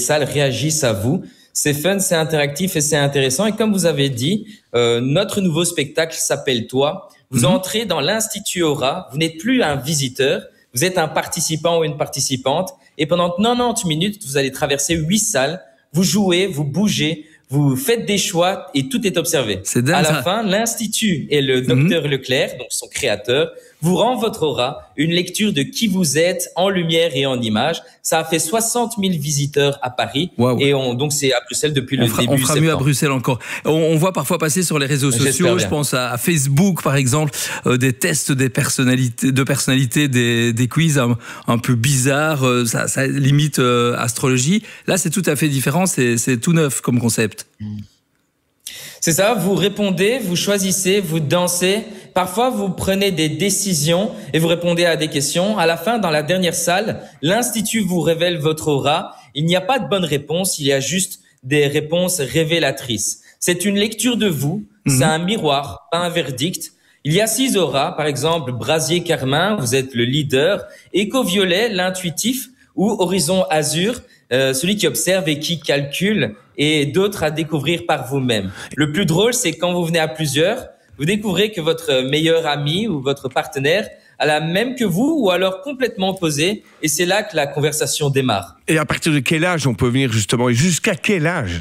salles réagissent à vous. C'est fun, c'est interactif et c'est intéressant. Et comme vous avez dit, notre nouveau spectacle s'appelle Toi. Vous entrez dans l'Institut Aura. Vous n'êtes plus un visiteur. Vous êtes un participant ou une participante. Et pendant 90 minutes, vous allez traverser 8 salles. Vous jouez, vous bougez, vous faites des choix et tout est observé. C'est dingue, à la ça. fin, l'Institut et le docteur Leclerc, donc son créateur, vous rend votre aura, une lecture de qui vous êtes en lumière et en images. Ça a fait 60 000 visiteurs à Paris. Wow. Et donc c'est à Bruxelles depuis le début. On fera mieux à Bruxelles encore. On voit parfois passer sur les réseaux sociaux, je pense à Facebook par exemple, des tests des personnalités, des quiz un peu bizarres, ça limite astrologie. Là c'est tout à fait différent, c'est tout neuf comme concept. C'est ça, vous répondez, vous choisissez, vous dansez. Parfois, vous prenez des décisions et vous répondez à des questions. À la fin, dans la dernière salle, l'Institut vous révèle votre aura. Il n'y a pas de bonne réponse, il y a juste des réponses révélatrices. C'est une lecture de vous, c'est un miroir, pas un verdict. Il y a 6 auras, par exemple, Brasier Carmin, vous êtes le leader, Éco-violet, l'intuitif, ou Horizon Azur, celui qui observe et qui calcule, et d'autres à découvrir par vous-même. Le plus drôle, c'est quand vous venez à plusieurs, vous découvrez que votre meilleur ami ou votre partenaire a la même que vous ou alors complètement opposé, et c'est là que la conversation démarre. Et à partir de quel âge on peut venir justement, et jusqu'à quel âge?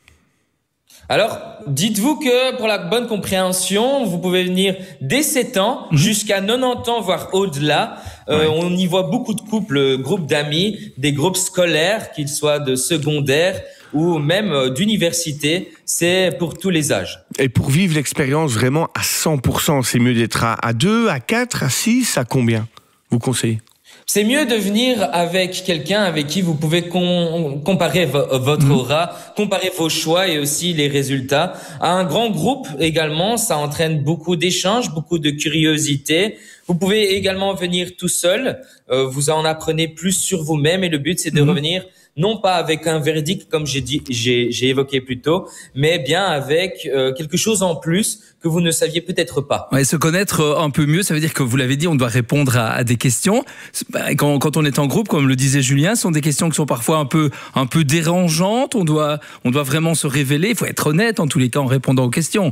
Alors, dites-vous que pour la bonne compréhension, vous pouvez venir dès 7 ans jusqu'à 90 ans, voire au-delà. On y voit beaucoup de couples, groupes d'amis, des groupes scolaires, qu'ils soient de secondaire ou même d'université. C'est pour tous les âges. Et pour vivre l'expérience vraiment à 100%, c'est mieux d'être à 2, à 4, à 6, à combien vous conseillez? C'est mieux de venir avec quelqu'un avec qui vous pouvez comparer votre aura, comparer vos choix et aussi les résultats. Un grand groupe également, ça entraîne beaucoup d'échanges, beaucoup de curiosité. Vous pouvez également venir tout seul, vous en apprenez plus sur vous-même et le but c'est de revenir non pas avec un verdict comme j'ai évoqué plus tôt, mais bien avec quelque chose en plus que vous ne saviez peut-être pas. Ouais, se connaître un peu mieux, ça veut dire que vous l'avez dit, on doit répondre à des questions. Quand on est en groupe, comme le disait Julien, ce sont des questions qui sont parfois un peu dérangeantes. On doit vraiment se révéler. Il faut être honnête en tous les cas en répondant aux questions.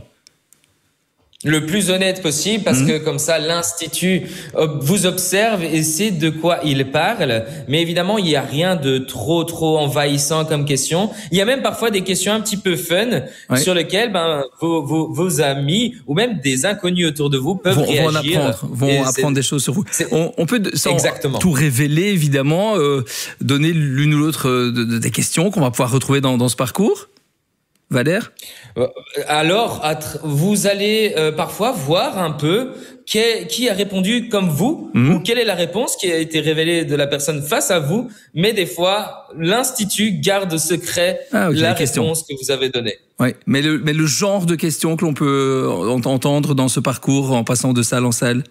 Le plus honnête possible, parce que comme ça, l'Institut vous observe et sait de quoi il parle. Mais évidemment, il n'y a rien de trop envahissant comme question. Il y a même parfois des questions un petit peu fun sur lesquelles vos amis ou même des inconnus autour de vous peuvent réagir. Vont apprendre des choses sur vous. On peut, sans exactement tout révéler, évidemment, donner l'une ou l'autre des questions qu'on va pouvoir retrouver dans ce parcours. Valère? Alors, vous allez parfois voir un peu qui a répondu comme vous ou quelle est la réponse qui a été révélée de la personne face à vous. Mais des fois, l'Institut garde secret la réponse que vous avez donnée. Oui, mais le genre de questions que l'on peut entendre dans ce parcours en passant de salle en salle?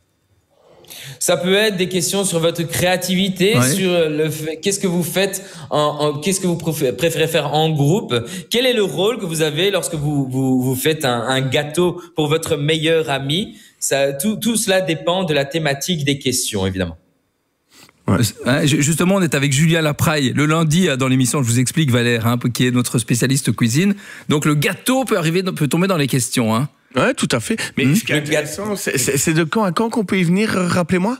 Ça peut être des questions sur votre créativité, sur qu'est-ce que vous faites, qu'est-ce que vous préférez faire en groupe, quel est le rôle que vous avez lorsque vous faites un gâteau pour votre meilleur ami. Tout cela dépend de la thématique des questions, évidemment. Ouais. Justement, on est avec Julien Lapraille le lundi dans l'émission. Je vous explique, Valère, qui est notre spécialiste cuisine. Donc le gâteau peut tomber dans les questions. Hein. Ouais, tout à fait. Mais ce qui est intéressant, c'est de quand à quand qu'on peut y venir, rappelez-moi?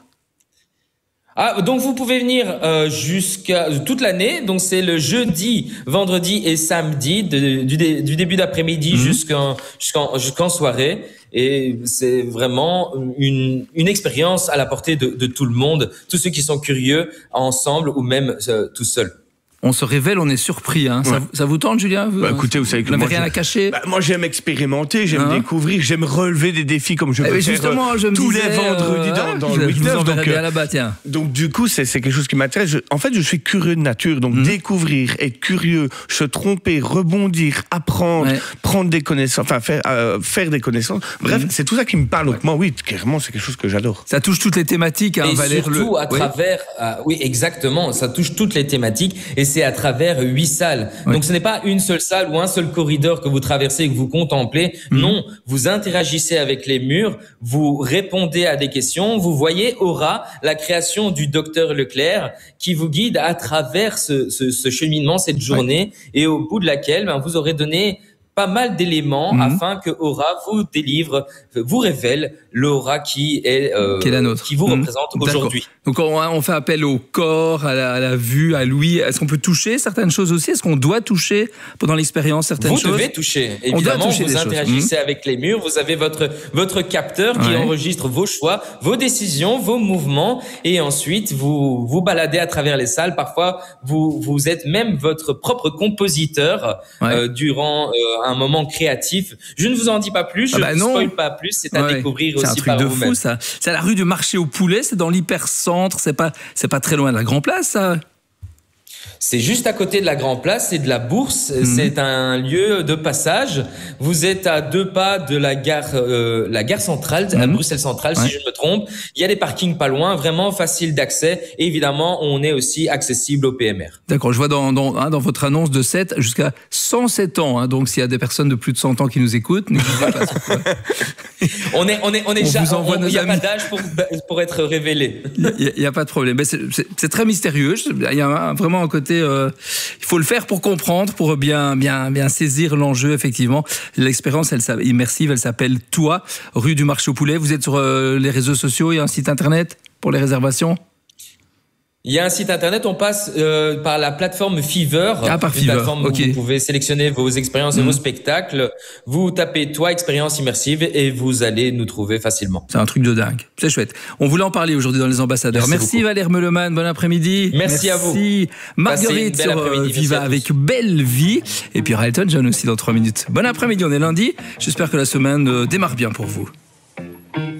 Donc vous pouvez venir jusqu'à toute l'année. Donc c'est le jeudi, vendredi et samedi du début d'après-midi jusqu'en soirée. Et c'est vraiment une expérience à la portée de tout le monde, tous ceux qui sont curieux ensemble ou même tout seuls. On se révèle, on est surpris. Hein. Ouais. Ça vous tente, Julien? Écoutez, vous savez que vous n'avez rien à cacher. Moi, j'aime expérimenter, j'aime découvrir, j'aime relever des défis comme je peux faire tous les vendredis dans le week-end. Donc, du coup, c'est quelque chose qui m'intéresse. En fait, je suis curieux de nature. Donc, découvrir, être curieux, se tromper, rebondir, apprendre, prendre des connaissances, enfin, faire des connaissances. Bref, c'est tout ça qui me parle. Donc, moi, oui, clairement, c'est quelque chose que j'adore. Ça touche toutes les thématiques, hein, et Valère. Surtout à travers... oui, exactement. Ça touche toutes les thématiques. Et c'est à travers 8 salles. Donc ce n'est pas une seule salle ou un seul corridor que vous traversez et que vous contemplez. Non, vous interagissez avec les murs, vous répondez à des questions, vous voyez Aura, la création du docteur Leclerc, qui vous guide à travers ce cheminement, cette journée, et au bout de laquelle vous aurez donné pas mal d'éléments afin que Aura vous délivre, vous révèle l'aura qui est la nôtre, qui vous représente aujourd'hui. Donc on fait appel au corps, à la vue, à l'ouïe. Est-ce qu'on peut toucher certaines choses aussi? Est-ce qu'on doit toucher pendant l'expérience certaines choses? Vous devez toucher. Évidemment, vous interagissez avec les murs. Vous avez votre capteur qui enregistre vos choix, vos décisions, vos mouvements, et ensuite vous vous baladez à travers les salles. Parfois, vous êtes même votre propre compositeur durant un moment créatif. Je ne vous en dis pas plus, je ne spoil pas plus, c'est à découvrir aussi par vous-même. C'est un truc de fou, ça. C'est à la rue du Marché au Poulet, c'est dans l'hypercentre, c'est pas très loin de la Grand Place, ça. C'est juste à côté de la Grand Place, c'est de la Bourse, c'est un lieu de passage. Vous êtes à 2 pas de la gare centrale, à Bruxelles Centrale, si je ne me trompe. Il y a des parkings pas loin, vraiment facile d'accès. Et évidemment, on est aussi accessible au PMR. D'accord, je vois dans votre annonce de 7 jusqu'à 107 ans. Hein, donc, s'il y a des personnes de plus de 100 ans qui nous écoutent, n'hésitez pas. on est déjà, il n'y a pas d'âge pour être révélé. Il n'y a pas de problème. C'est très mystérieux. Il y a vraiment un côté, il faut le faire pour comprendre, pour bien saisir l'enjeu, effectivement. L'expérience immersive, elle s'appelle Toi, rue du Marché au Poulet. Vous êtes sur les réseaux sociaux, il y a un site internet pour les réservations? Il y a un site internet, on passe par la plateforme Fever. Par Fever, plateforme où vous pouvez sélectionner vos expériences et vos spectacles. Vous tapez Toi, expérience immersive, et vous allez nous trouver facilement. C'est un truc de dingue, c'est chouette. On voulait en parler aujourd'hui dans Les Ambassadeurs. Merci Valère Meuleman, bon après-midi. Merci à vous. Marguerite sur Viva avec Belle Vie. Et puis Elton John aussi dans 3 minutes. Bon après-midi, on est lundi. J'espère que la semaine démarre bien pour vous.